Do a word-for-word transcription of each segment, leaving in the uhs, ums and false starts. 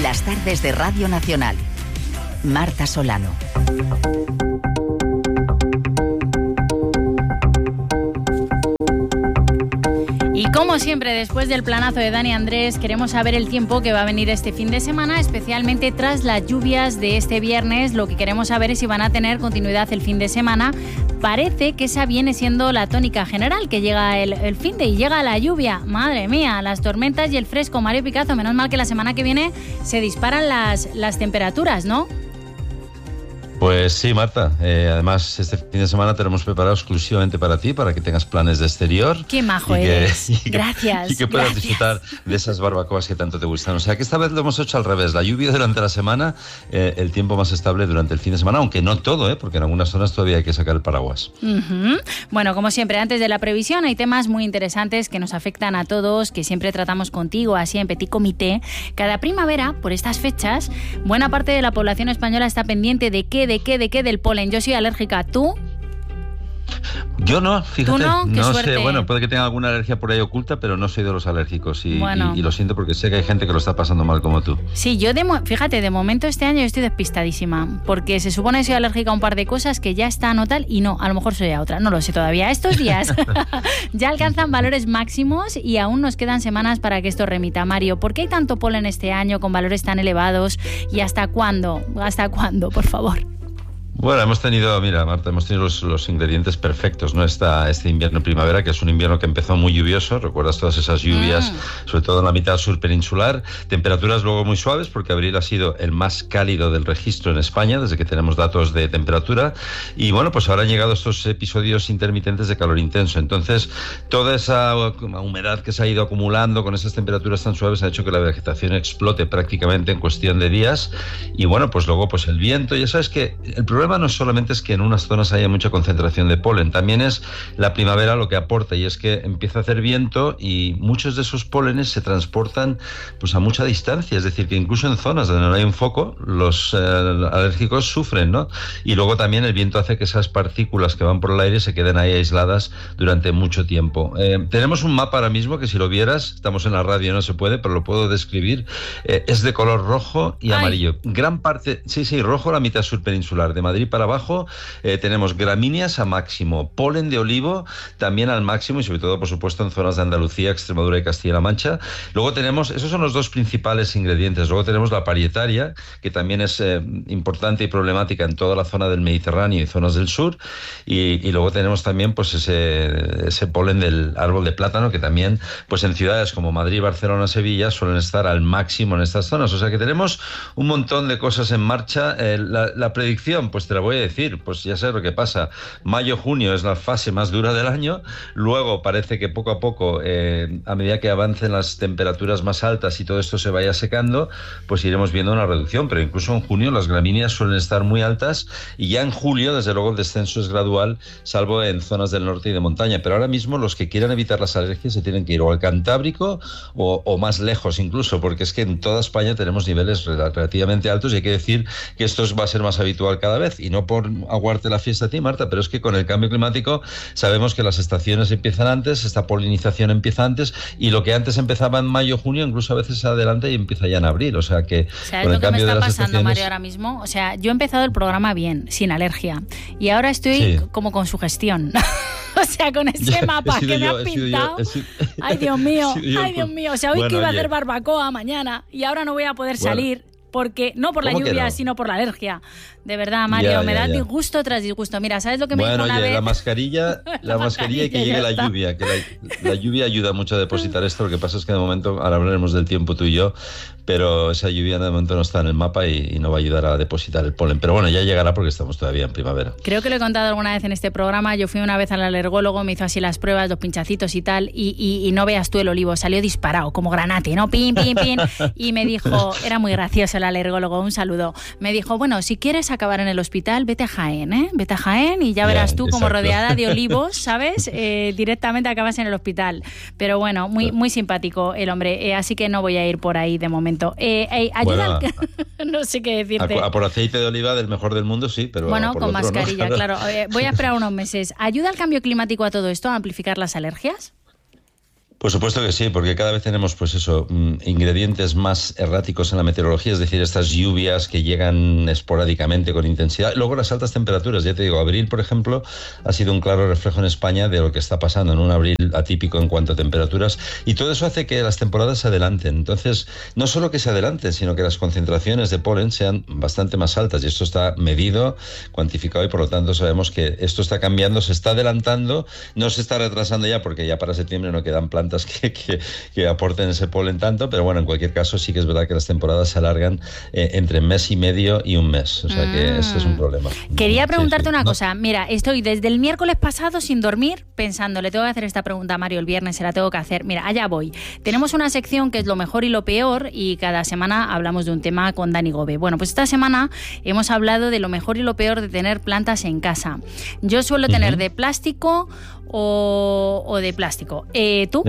Las tardes de Radio Nacional. Marta Solano. Y como siempre, después del planazo de Dani Andrés, queremos saber el tiempo que va a venir este fin de semana, especialmente tras las lluvias de este viernes. Lo que queremos saber es si van a tener continuidad el fin de semana. Parece que esa viene siendo la tónica general, que llega el, el fin de y llega la lluvia. Madre mía, las tormentas y el fresco. Mario Picazo, menos mal que la semana que viene se disparan las, las temperaturas, ¿no? Pues sí, Marta. Eh, además, este fin de semana tenemos preparado exclusivamente para ti, para que tengas planes de exterior. ¡Qué majo y que, eres! Y que, gracias. Y que puedas gracias. disfrutar de esas barbacoas que tanto te gustan. O sea, que esta vez lo hemos hecho al revés. La lluvia durante la semana, eh, el tiempo más estable durante el fin de semana, aunque no todo, ¿eh? Porque en algunas zonas todavía hay que sacar el paraguas. Uh-huh. Bueno, como siempre, antes de la previsión hay temas muy interesantes que nos afectan a todos, que siempre tratamos contigo, así en petit comité. Cada primavera, por estas fechas, buena parte de la población española está pendiente de qué, de qué, de qué, del polen. Yo soy alérgica. ¿Tú? Yo no, fíjate. ¿Tú no? Qué no suerte. sé, bueno, puede que tenga alguna alergia por ahí oculta, pero no soy de los alérgicos y, bueno. y, y lo siento porque sé que hay gente que lo está pasando mal como tú. Sí, yo de mo- fíjate, de momento este año estoy despistadísima, porque se supone que soy alérgica a un par de cosas que ya están o tal, y no, a lo mejor soy a otra, no lo sé todavía. Estos días ya alcanzan valores máximos y aún nos quedan semanas para que esto remita. Mario, ¿por qué hay tanto polen este año con valores tan elevados y hasta cuándo? ¿Hasta cuándo, por favor? Bueno, hemos tenido, mira, Marta, hemos tenido los, los ingredientes perfectos, ¿no? Esta, este invierno-primavera, que es un invierno que empezó muy lluvioso, recuerdas todas esas lluvias, mm. sobre todo en la mitad sur peninsular, temperaturas luego muy suaves, porque abril ha sido el más cálido del registro en España, desde que tenemos datos de temperatura, y bueno, pues ahora han llegado estos episodios intermitentes de calor intenso. Entonces, toda esa humedad que se ha ido acumulando con esas temperaturas tan suaves ha hecho que la vegetación explote prácticamente en cuestión de días, y bueno, pues luego pues el viento, ya sabes que el problema El problema no solamente es que en unas zonas haya mucha concentración de polen, también es la primavera lo que aporta, y es que empieza a hacer viento y muchos de esos pólenes se transportan pues a mucha distancia, es decir, que incluso en zonas donde no hay un foco, los eh, alérgicos sufren, ¿no? Y luego también el viento hace que esas partículas que van por el aire se queden ahí aisladas durante mucho tiempo. Eh, tenemos un mapa ahora mismo que si lo vieras, estamos en la radio, no se puede, pero lo puedo describir, eh, es de color rojo y Ay. amarillo. Gran parte, sí, sí, rojo la mitad sur peninsular, de Madrid Madrid para abajo, eh, tenemos gramíneas a máximo, polen de olivo también al máximo, y sobre todo, por supuesto, en zonas de Andalucía, Extremadura y Castilla-La Mancha. Luego tenemos, esos son los dos principales ingredientes. Luego tenemos la parietaria, que también es eh, importante y problemática en toda la zona del Mediterráneo y zonas del sur. Y, y luego tenemos también pues ese, ese polen del árbol de plátano, que también pues en ciudades como Madrid, Barcelona, Sevilla suelen estar al máximo en estas zonas. O sea que tenemos un montón de cosas en marcha. Eh, la, la predicción, pues te la voy a decir, pues ya sabes lo que pasa. Mayo, junio es la fase más dura del año, luego parece que poco a poco, eh, a medida que avancen las temperaturas más altas y todo esto se vaya secando, pues iremos viendo una reducción, pero incluso en junio las gramíneas suelen estar muy altas, y ya en julio, desde luego, el descenso es gradual, salvo en zonas del norte y de montaña. Pero ahora mismo los que quieran evitar las alergias se tienen que ir o al Cantábrico o, o más lejos incluso, porque es que en toda España tenemos niveles relativamente altos, y hay que decir que esto va a ser más habitual cada vez. Y no por aguarte la fiesta a ti, Marta, pero es que con el cambio climático sabemos que las estaciones empiezan antes, esta polinización empieza antes, y lo que antes empezaba en mayo, junio, incluso a veces se adelanta y empieza ya en abril. O sea que ¿sabes con el lo que me cambio está de las pasando, estaciones... Mario, ahora mismo? O sea, yo he empezado el programa bien, sin alergia, y ahora estoy Sí. como con sugestión. O sea, con ese mapa que me yo, has he sido pintado. yo, he sido... Ay, Dios mío, he sido yo. ay, Dios mío. O sea, hoy Bueno, que iba oye. a hacer barbacoa mañana y ahora no voy a poder Bueno. salir. Porque, no por la ¿Cómo que lluvia, no? sino por la alergia. De verdad, Mario, Ya, me ya, da ya. disgusto tras disgusto. Mira, ¿sabes lo que me Bueno, dijo una oye, vez? la mascarilla, la, La mascarilla y que mascarilla, llegue ya la está. lluvia, que la, la lluvia ayuda mucho a depositar esto. Lo que pasa es que de momento, ahora hablaremos del tiempo tú y yo, pero esa lluvia de momento no está en el mapa y, y no va a ayudar a depositar el polen. Pero bueno, ya llegará porque estamos todavía en primavera. Creo que lo he contado alguna vez en este programa. Yo fui una vez al alergólogo, me hizo así las pruebas, los pinchacitos y tal, y, y, y no veas tú el olivo, salió disparado, como granate, ¿no? Pin, pin, pin. Y me dijo, era muy gracioso el alergólogo, un saludo. Me dijo, bueno, si quieres acabar en el hospital, vete a Jaén, ¿eh? Vete a Jaén y ya verás Ya, tú como exacto. rodeada de olivos, ¿sabes? Eh, directamente acabas en el hospital. Pero bueno, muy, muy simpático el hombre, eh, así que no voy a ir por ahí de momento. Eh, eh, ayuda Bueno, al... no sé qué decirte. A, a por aceite de oliva del mejor del mundo, sí, pero Bueno, por con lo otro, mascarilla, ¿no? claro. Eh, voy a esperar unos meses. ¿Ayuda el cambio climático a todo esto, a amplificar las alergias? Por supuesto que sí, porque cada vez tenemos, pues eso, ingredientes más erráticos en la meteorología, es decir, estas lluvias que llegan esporádicamente con intensidad. Luego las altas temperaturas, ya te digo, abril, por ejemplo, ha sido un claro reflejo en España de lo que está pasando en un abril atípico en cuanto a temperaturas, y todo eso hace que las temporadas se adelanten. Entonces, no solo que se adelanten, sino que las concentraciones de polen sean bastante más altas, y esto está medido, cuantificado, y por lo tanto sabemos que esto está cambiando, se está adelantando, no se está retrasando ya, porque ya para septiembre no quedan plantas Que, que, que aporten ese polen tanto, pero bueno, en cualquier caso sí que es verdad que las temporadas se alargan eh, entre mes y medio y un mes, o sea mm. que ese es un problema. Quería preguntarte sí, sí. una ¿No? cosa, mira, estoy desde el miércoles pasado sin dormir pensando, le tengo que hacer esta pregunta a Mario el viernes, se la tengo que hacer, mira, allá voy. Tenemos una sección que es lo mejor y lo peor, y cada semana hablamos de un tema con Dani Gobe. Bueno, pues esta semana hemos hablado de lo mejor y lo peor de tener plantas en casa. Yo suelo uh-huh. tener de plástico o, o de plástico. Eh, ¿Tú?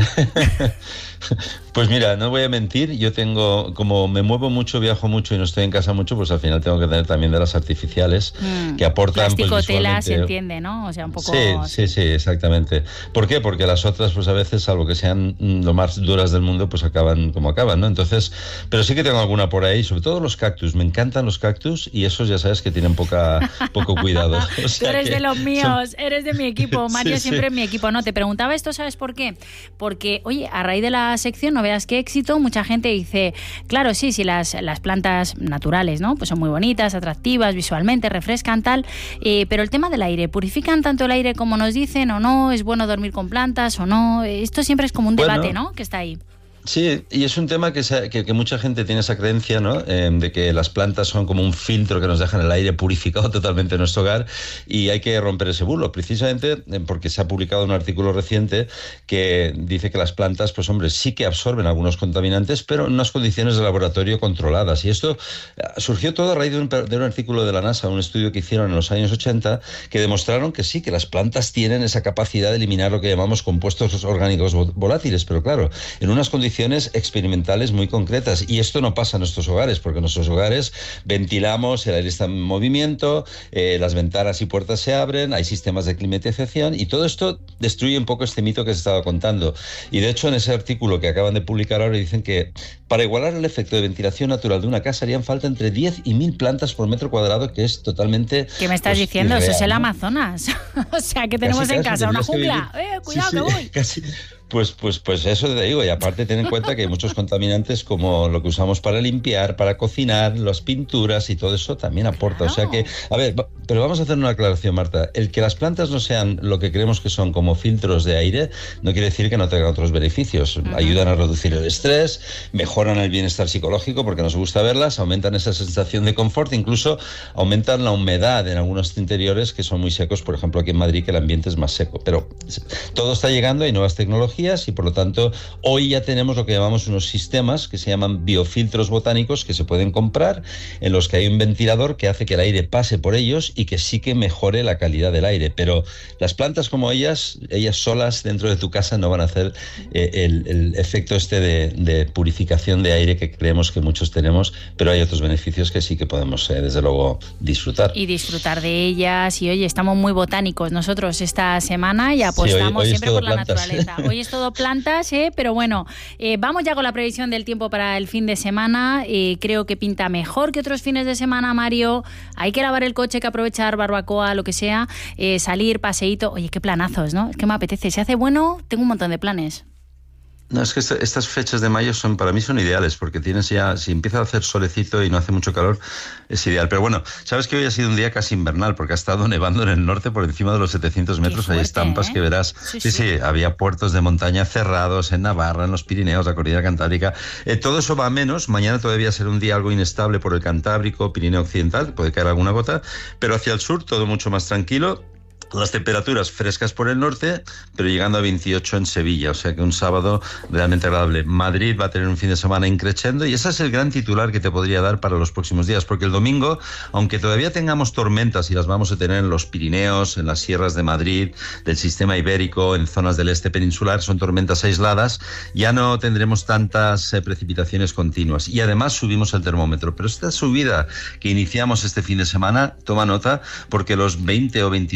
Pues mira, no voy a mentir, yo tengo, como me muevo mucho, viajo mucho y no estoy en casa mucho, pues al final tengo que tener también de las artificiales mm. que aportan... Plástico, pues, tela, se entiende, ¿no? O sea, un poco... Sí, sí, sí, exactamente. ¿Por qué? Porque las otras, pues a veces, salvo que sean lo más duras del mundo, pues acaban como acaban, ¿no? Entonces, pero sí que tengo alguna por ahí, sobre todo los cactus, me encantan los cactus, y esos ya sabes que tienen poca, poco cuidado. O sea, tú eres que de los míos, son... eres de mi equipo, Mario, sí, siempre sí. en mi equipo. No, te preguntaba esto, ¿sabes por qué? Porque, oye, a raíz de la sección, no veas qué éxito, mucha gente dice, claro, sí, sí, las, las plantas naturales, ¿no? Pues son muy bonitas, atractivas, visualmente, refrescan, tal, eh, pero el tema del aire, ¿purifican tanto el aire como nos dicen o no? ¿Es bueno dormir con plantas o no? Esto siempre es como un debate, bueno, ¿no? Que está ahí. Sí, y es un tema que, se, que, que mucha gente tiene esa creencia, ¿no? Eh, de que las plantas son como un filtro que nos dejan el aire purificado totalmente en nuestro hogar, y hay que romper ese bulo, precisamente porque se ha publicado un artículo reciente que dice que las plantas, pues hombre, sí que absorben algunos contaminantes, pero en unas condiciones de laboratorio controladas. Y esto surgió todo a raíz de un, de un artículo de la NASA, un estudio que hicieron en los años ochenta, que demostraron que sí, que las plantas tienen esa capacidad de eliminar lo que llamamos compuestos orgánicos volátiles, pero claro, en unas condiciones experimentales muy concretas, y esto no pasa en nuestros hogares, porque en nuestros hogares ventilamos, el aire está en movimiento, eh, las ventanas y puertas se abren, hay sistemas de climatización, y todo esto destruye un poco este mito que se estaba contando. Y de hecho, en ese artículo que acaban de publicar ahora dicen que para igualar el efecto de ventilación natural de una casa harían falta entre diez y mil plantas por metro cuadrado, que es totalmente... ¿Qué me estás pues, diciendo? Irreal, eso es el ¿no? Amazonas. O sea, que tenemos casi, en casi, casa una jungla. Eh, cuidado sí, que sí, voy. Casi. Pues, pues, pues eso te digo, y aparte ten en cuenta que hay muchos contaminantes como lo que usamos para limpiar, para cocinar, las pinturas y todo eso también aporta. Claro. O sea que, a ver, pero vamos a hacer una aclaración, Marta. El que las plantas no sean lo que creemos que son como filtros de aire, no quiere decir que no tengan otros beneficios. Uh-huh. Ayudan a reducir el estrés, mejoran el bienestar psicológico porque nos gusta verlas, aumentan esa sensación de confort, incluso aumentan la humedad en algunos interiores que son muy secos, por ejemplo aquí en Madrid que el ambiente es más seco. Pero todo está llegando, hay nuevas tecnologías, y por lo tanto hoy ya tenemos lo que llamamos unos sistemas que se llaman biofiltros botánicos que se pueden comprar, en los que hay un ventilador que hace que el aire pase por ellos y que sí que mejore la calidad del aire. Pero las plantas como ellas, ellas solas dentro de tu casa no van a hacer eh, el, el efecto este de, de purificación de aire que creemos que muchos tenemos, pero hay otros beneficios que sí que podemos eh, desde luego disfrutar. Y disfrutar de ellas, y oye, estamos muy botánicos nosotros esta semana y apostamos sí, hoy, hoy siempre por la plantas. Naturaleza. Hoy es todo plantas, ¿eh? Pero bueno, eh, vamos ya con la previsión del tiempo para el fin de semana. Eh, creo que pinta mejor que otros fines de semana, Mario. Hay que lavar el coche, hay que aprovechar barbacoa, lo que sea, eh, salir, paseíto. Oye, qué planazos, ¿no? Es que me apetece. Si hace bueno, tengo un montón de planes. No, es que este, estas fechas de mayo son para mí son ideales, porque tienes ya, si empieza a hacer solecito y no hace mucho calor, es ideal. Pero bueno, sabes que hoy ha sido un día casi invernal, porque ha estado nevando en el norte por encima de los setecientos metros. Fuerte, hay estampas ¿eh? que verás. Sí sí, sí, sí, había puertos de montaña cerrados en Navarra, en los Pirineos, la Cordillera Cantábrica. Eh, todo eso va a menos. Mañana todavía será un día algo inestable por el Cantábrico, Pirineo Occidental, puede caer alguna gota, pero hacia el sur todo mucho más tranquilo. Las temperaturas frescas por el norte, pero llegando a veintiocho en Sevilla, o sea que un sábado realmente agradable. Madrid va a tener un fin de semana increciendo, y ese es el gran titular que te podría dar para los próximos días, porque el domingo, aunque todavía tengamos tormentas, y las vamos a tener en los Pirineos, en las sierras de Madrid, del sistema ibérico, en zonas del este peninsular, son tormentas aisladas, ya no tendremos tantas eh, precipitaciones continuas, y además subimos el termómetro. Pero esta subida que iniciamos este fin de semana, toma nota, porque los veinte o veintidós grados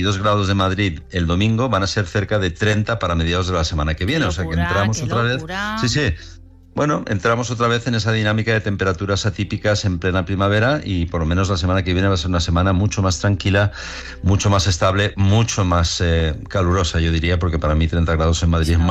grados de Madrid el domingo van a ser cerca de treinta para mediados de la semana que viene. Locura, o sea que entramos otra locura. vez. Sí, sí. Bueno, entramos otra vez en esa dinámica de temperaturas atípicas en plena primavera y por lo menos la semana que viene va a ser una semana mucho más tranquila, mucho más estable, mucho más eh, calurosa, yo diría, porque para mí treinta grados en Madrid es